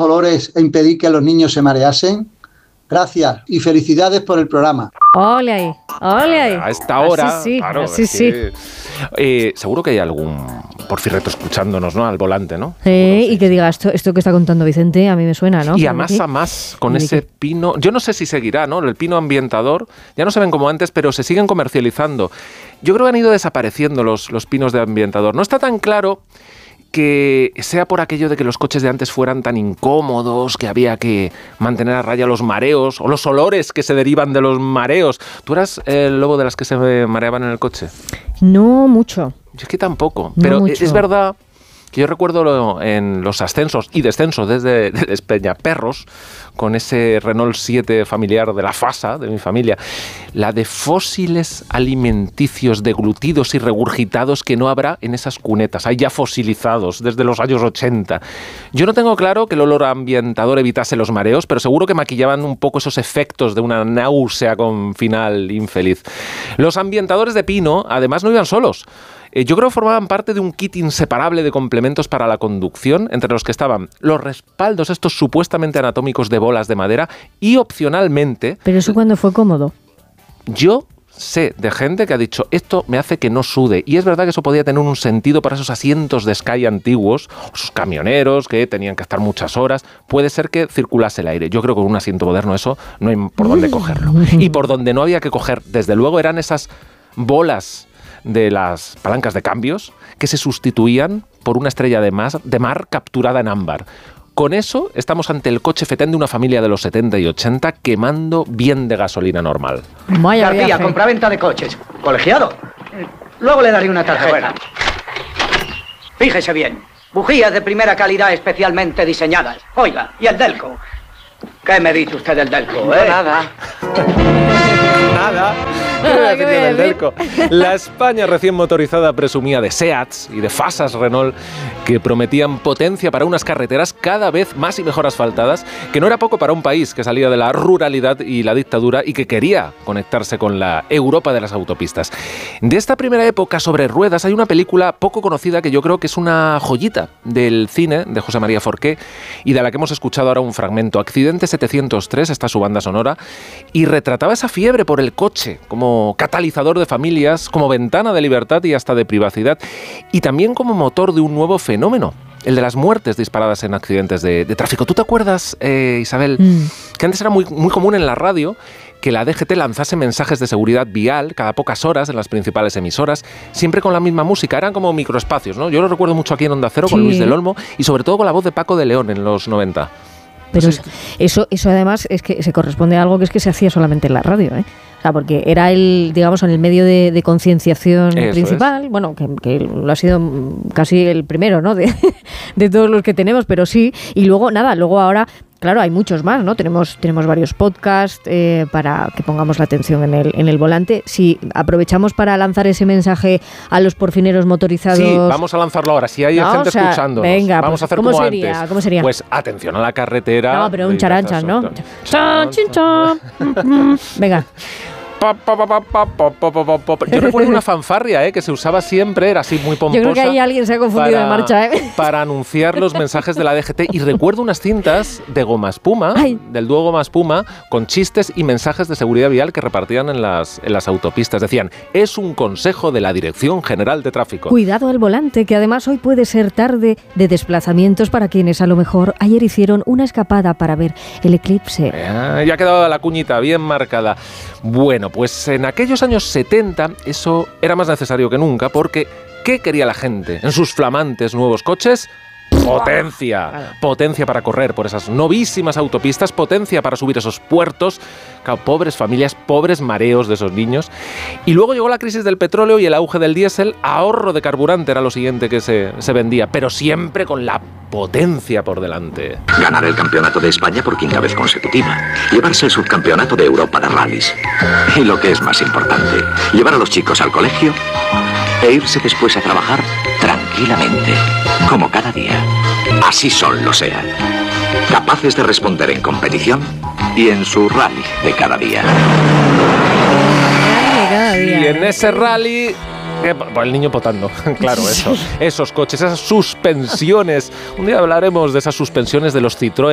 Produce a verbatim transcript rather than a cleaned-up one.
olores e impedir que los niños se mareasen? Gracias y felicidades por el programa. Ole ahí, ole ahí. A esta hora, así sí, claro, así es sí. que, eh, seguro que hay algún porfirreto escuchándonos, ¿no? Al volante, ¿no? Sí, y que diga, esto, esto que está contando Vicente a mí me suena, ¿no? Y a más a más, con ese pino... Yo no sé si seguirá, ¿no? El pino ambientador, ya no se ven como antes, pero se siguen comercializando. Yo creo que han ido desapareciendo los, los pinos de ambientador. No está tan claro que sea por aquello de que los coches de antes fueran tan incómodos, que había que mantener a raya los mareos o los olores que se derivan de los mareos. ¿Tú eras el lobo de las que se mareaban en el coche? No mucho. Yo es que tampoco, No pero mucho. es verdad que yo recuerdo lo, en los ascensos y descensos desde de Peñaperros, con ese Renault siete familiar de la FASA, de mi familia, la de fósiles alimenticios deglutidos y regurgitados que no habrá en esas cunetas, hay ya fosilizados desde los años ochenta. Yo no tengo claro que el olor ambientador evitase los mareos, pero seguro que maquillaban un poco esos efectos de una náusea con final infeliz. Los ambientadores de pino, además, no iban solos. Yo creo que formaban parte de un kit inseparable de complementos para la conducción, entre los que estaban los respaldos estos supuestamente anatómicos de bolas de madera y, opcionalmente... Pero eso cuando fue cómodo. Yo sé de gente que ha dicho, esto me hace que no sude. Y es verdad que eso podía tener un sentido para esos asientos de Sky antiguos, o esos camioneros que tenían que estar muchas horas. Puede ser que circulase el aire. Yo creo que con un asiento moderno eso no hay por dónde cogerlo. Y por donde no había que coger, desde luego, eran esas bolas de las palancas de cambios que se sustituían por una estrella de mar, de mar capturada en ámbar. Con eso estamos ante el coche fetén de una familia de los setenta y ochenta quemando bien de gasolina normal. Vaya García, viaje. compraventa de coches. Colegiado. Luego le daré una tarjeta. Bueno. Fíjese bien. Bujías de primera calidad especialmente diseñadas. Oiga, ¿y el Delco? ¿Qué me dice usted del Delco, No, eh? nada. Nada. ¿Qué voy a decir yo del Delco? La España recién motorizada presumía de Seats y de Fasas Renault que prometían potencia para unas carreteras cada vez más y mejor asfaltadas, que no era poco para un país que salía de la ruralidad y la dictadura y que quería conectarse con la Europa de las autopistas. De esta primera época sobre ruedas hay una película poco conocida que yo creo que es una joyita del cine de José María Forqué y de la que hemos escuchado ahora un fragmento. Accidente setecientos tres, está su banda sonora, y retrataba esa fiebre por el coche como catalizador de familias, como ventana de libertad y hasta de privacidad, y también como motor de un nuevo fenómeno, el de las muertes disparadas en accidentes de, de tráfico. ¿Tú te acuerdas, eh, Isabel, mm. que antes era muy, muy común en la radio que la D G T lanzase mensajes de seguridad vial cada pocas horas en las principales emisoras, siempre con la misma música? Eran como microespacios, ¿no? Yo lo recuerdo mucho aquí en Onda Cero, sí, con Luis del Olmo, y sobre todo con la voz de Paco de León en los noventa. Pero sí. eso, eso además es que se corresponde a algo que es que se hacía solamente en la radio, ¿eh? O sea, porque era el, digamos, en el medio de, de concienciación eso principal, es. bueno, que, que lo ha sido casi el primero, ¿no? De, de todos los que tenemos, pero sí. Y luego, nada, luego ahora, claro, hay muchos más, ¿no? Tenemos, tenemos varios podcasts eh, para que pongamos la atención en el, en el volante. Si aprovechamos para lanzar ese mensaje a los porfineros motorizados... Sí, vamos a lanzarlo ahora. Si hay no, gente o sea, escuchándonos, venga, vamos pues, a hacer ¿cómo como sería? antes. ¿Cómo sería? Pues atención a la carretera. No, pero un charanchan, ¿no? Chan, chan, chan. Venga. Pa, pa, pa, pa, pa, pa, pa, pa, pa. Yo recuerdo una fanfarria ¿eh? que se usaba siempre, era así muy pomposa. Yo creo que ahí alguien se ha confundido para, de marcha, ¿eh? Para anunciar los mensajes de la D G T. Y recuerdo unas cintas de Goma Espuma, Ay. del dúo Goma Espuma, con chistes y mensajes de seguridad vial que repartían en las, en las autopistas. Decían, es un consejo de la Dirección General de Tráfico. Cuidado al volante, que además hoy puede ser tarde de desplazamientos para quienes a lo mejor ayer hicieron una escapada para ver el eclipse. Eh, ya ha quedado la cuñita bien marcada. Bueno, pues en aquellos años setenta eso era más necesario que nunca, porque ¿qué quería la gente en sus flamantes nuevos coches? Potencia, claro. Potencia para correr por esas novísimas autopistas, potencia para subir esos puertos, claro, pobres familias, pobres mareos de esos niños. Y luego llegó la crisis del petróleo y el auge del diésel, ahorro de carburante era lo siguiente que se, se vendía, pero siempre con la potencia por delante. Ganar el campeonato de España por quinta vez consecutiva, llevarse el subcampeonato de Europa de rallies y, lo que es más importante, llevar a los chicos al colegio e irse después a trabajar tranquilamente, como cada día. Así son los SEAT, capaces de responder en competición y en su rally de cada día. Cada día. Y en ese rally... Eh, el niño potando, claro, esos, esos coches, esas suspensiones. Un día hablaremos de esas suspensiones de los Citroën.